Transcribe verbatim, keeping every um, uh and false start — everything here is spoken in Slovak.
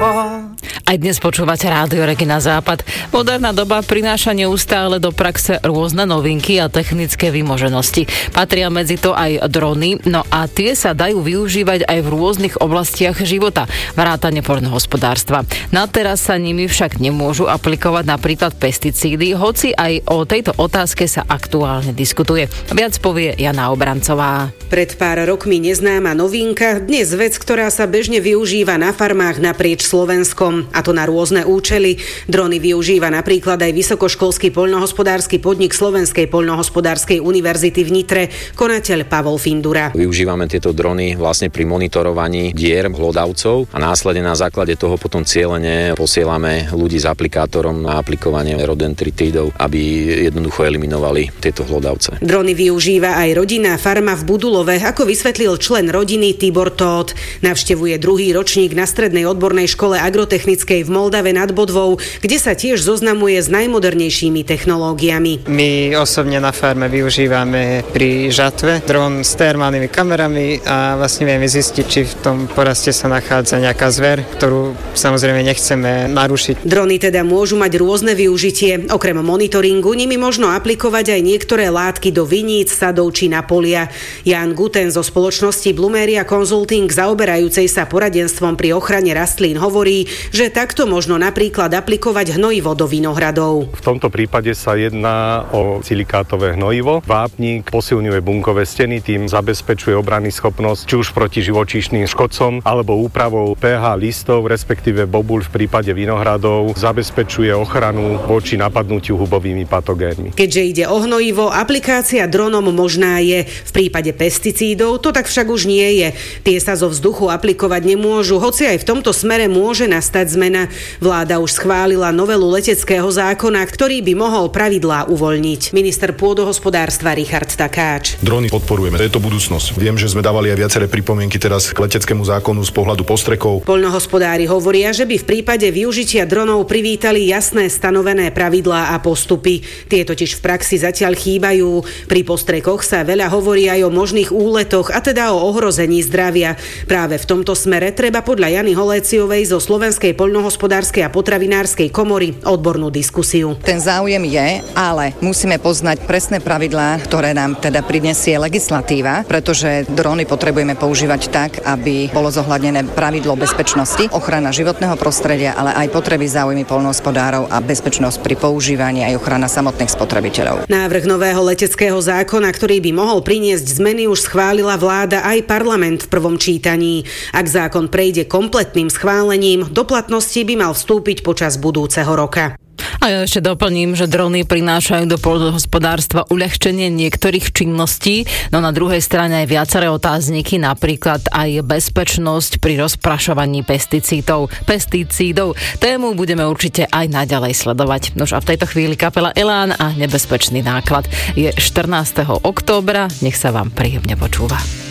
fall. Aj dnes počúvate Rádio Regina Západ. Moderná doba prináša neustále do praxe rôzne novinky a technické vymoženosti. Patria medzi to aj drony, no a tie sa dajú využívať aj v rôznych oblastiach života, vrátane poľnohospodárstva. Na teraz sa nimi však nemôžu aplikovať napríklad pesticídy, hoci aj o tejto otázke sa aktuálne diskutuje. Viac povie Jana Obrancová. Pred pár rokmi neznáma novinka, dnes vec, ktorá sa bežne využíva na farmách naprieč Slovenskom, a to na rôzne účely. Drony využíva napríklad aj vysokoškolský poľnohospodársky podnik Slovenskej poľnohospodárskej univerzity v Nitre, konateľ Pavol Findura. Využívame tieto drony vlastne pri monitorovaní dier hlodavcov a následne na základe toho potom cieľene posielame ľudí s aplikátorom na aplikovanie rodentritídov, aby jednoducho eliminovali tieto hlodavce. Drony využíva aj rodinná farma v Budulove, ako vysvetlil člen rodiny Tibor Tóth. Navštevuje druhý ročník na strednej odbornej škole agrotechnickej v Moldave nad Bodvou, kde sa tiež zoznamuje s najmodernejšími technológiami. My osobne na farme využívame pri žatve dron s termálnymi kamerami a vlastne vieme zistiť, či v tom poraste sa nachádza nejaká zver, ktorú samozrejme nechceme narušiť. Drony teda môžu mať rôzne využitie. Okrem monitoringu nimi možno aplikovať aj niektoré látky do viníc, sadov či na polia. Jan Guten zo spoločnosti Blumeria Consulting, zaoberajúcej sa poradenstvom pri ochrane rastlín, hovorí, že takto možno napríklad aplikovať hnojivo do vinohradov. V tomto prípade sa jedná o silikátové hnojivo. Vápnik posilňuje bunkové steny, tým zabezpečuje obranný schopnosť či už proti živočíšnym škodcom alebo úpravou pH listov, respektíve bobuľ v prípade vinohradov, zabezpečuje ochranu voči napadnutiu hubovými patogénmi. Keďže ide o hnojivo, aplikácia dronom možná je. V prípade pesticídov to tak však už nie je. Tie sa zo vzduchu aplikovať nemôžu, hoci aj v tomto smere môže nastať zmena. Vláda už schválila novelu leteckého zákona, ktorý by mohol pravidlá uvoľniť. Minister pôdohospodárstva Richard Takáč. Drony podporujeme, to je to budúcnosť. Viem, že sme dávali aj viaceré pripomienky teraz k leteckému zákonu z pohľadu postrekov. Poľnohospodári hovoria, že by v prípade využitia dronov privítali jasné stanovené pravidlá a postupy. Tie totiž v praxi zatiaľ chýbajú. Pri postrekoch sa veľa hovorí aj o možných úletoch, a teda o ohrození zdravia. Práve v tomto smere treba podľa Jany Holéciovej zo Slovenskej poľnohospodárskej a potravinárskej komory odbornú diskusiu. Ten záujem je, ale musíme poznať presné pravidlá, ktoré nám teda prinesie legislatíva, pretože drony potrebujeme používať tak, aby bolo zohľadnené pravidlo bezpečnosti, ochrana životného prostredia, ale aj potreby záujmy poľnohospodárov a bezpečnosť pri používaní aj ochrana samotných spotrebiteľov. Návrh nového leteckého zákona, ktorý by mohol priniesť zmeny, už schválila vláda aj parlament v prvom čítaní. Ak zákon prejde kompletným schválením, do platnosti by mal vstúpiť počas budúceho roka. A ja ešte doplním, že drony prinášajú do poľnohospodárstva uľahčenie niektorých činností, no na druhej strane aj viaceré otázniky, napríklad aj bezpečnosť pri rozprašovaní pesticídov. pesticídov. Tému budeme určite aj naďalej sledovať. Nož a v tejto chvíli kapela Elán a nebezpečný náklad je štrnásteho októbra. Nech sa vám príjemne počúva.